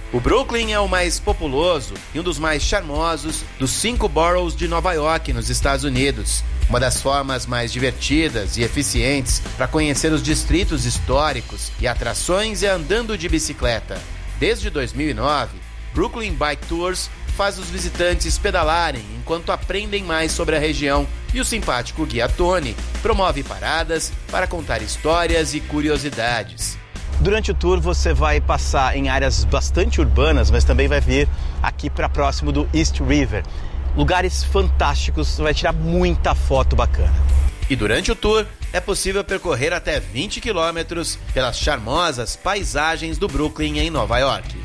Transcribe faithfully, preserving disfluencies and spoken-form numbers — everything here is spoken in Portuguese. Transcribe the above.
O Brooklyn é o mais populoso e um dos mais charmosos dos cinco boroughs de Nova York, nos Estados Unidos. Uma das formas mais divertidas e eficientes para conhecer os distritos históricos e atrações é andando de bicicleta. Desde dois mil e nove, Brooklyn Bike Tours faz os visitantes pedalarem enquanto aprendem mais sobre a região, e o simpático guia Tony promove paradas para contar histórias e curiosidades. Durante o tour você vai passar em áreas bastante urbanas, mas também vai vir aqui para próximo do East River. Lugares fantásticos, você vai tirar muita foto bacana. E durante o tour é possível percorrer até vinte quilômetros pelas charmosas paisagens do Brooklyn em Nova York.